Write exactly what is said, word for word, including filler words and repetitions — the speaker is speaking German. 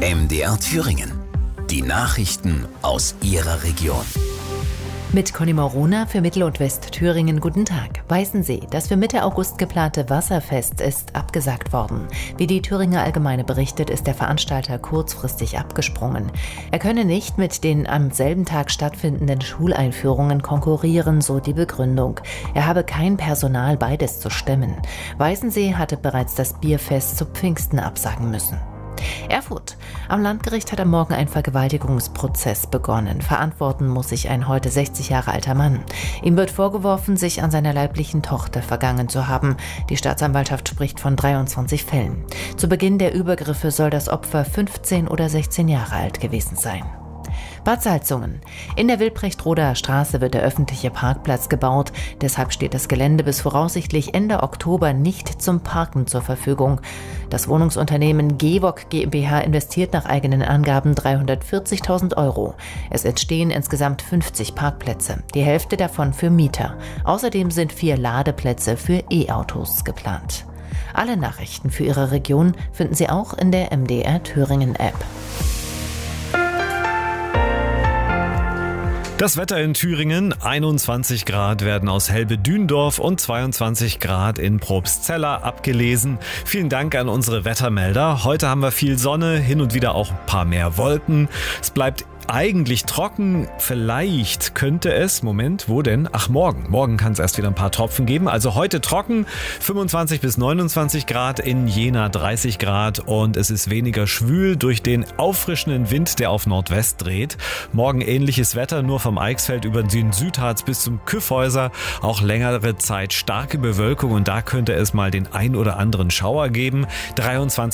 M D R Thüringen. Die Nachrichten aus Ihrer Region. Mit Conny Morona für Mittel- und Westthüringen. Guten Tag. Weißensee, das für Mitte August geplante Wasserfest, ist abgesagt worden. Wie die Thüringer Allgemeine berichtet, ist der Veranstalter kurzfristig abgesprungen. Er könne nicht mit den am selben Tag stattfindenden Schuleinführungen konkurrieren, so die Begründung. Er habe kein Personal, beides zu stemmen. Weißensee hatte bereits das Bierfest zu Pfingsten absagen müssen. Erfurt. Am Landgericht hat am Morgen ein Vergewaltigungsprozess begonnen. Verantworten muss sich ein heute sechzig Jahre alter Mann. Ihm wird vorgeworfen, sich an seiner leiblichen Tochter vergangen zu haben. Die Staatsanwaltschaft spricht von dreiundzwanzig Fällen. Zu Beginn der Übergriffe soll das Opfer fünfzehn oder sechzehn Jahre alt gewesen sein. Bad Salzungen. In der Wilprecht-Roder Straße wird der öffentliche Parkplatz gebaut. Deshalb steht das Gelände bis voraussichtlich Ende Oktober nicht zum Parken zur Verfügung. Das Wohnungsunternehmen Gewok GmbH investiert nach eigenen Angaben dreihundertvierzigtausend Euro. Es entstehen insgesamt fünfzig Parkplätze, die Hälfte davon für Mieter. Außerdem sind vier Ladeplätze für E-Autos geplant. Alle Nachrichten für Ihre Region finden Sie auch in der M D R Thüringen App. Das Wetter in Thüringen: einundzwanzig Grad werden aus Helbe-Dündorf und zweiundzwanzig Grad in Probstzella abgelesen. Vielen Dank an unsere Wettermelder. Heute haben wir viel Sonne, hin und wieder auch ein paar mehr Wolken. Es bleibt eigentlich trocken. Vielleicht könnte es, Moment, wo denn? Ach, morgen. Morgen kann es erst wieder ein paar Tropfen geben. Also heute trocken, fünfundzwanzig bis neunundzwanzig Grad, in Jena dreißig Grad, und es ist weniger schwül durch den auffrischenden Wind, der auf Nordwest dreht. Morgen ähnliches Wetter, nur vom Eichsfeld über den Südharz bis zum Kyffhäuser. Auch längere Zeit starke Bewölkung, und da könnte es mal den ein oder anderen Schauer geben. dreiundzwanzig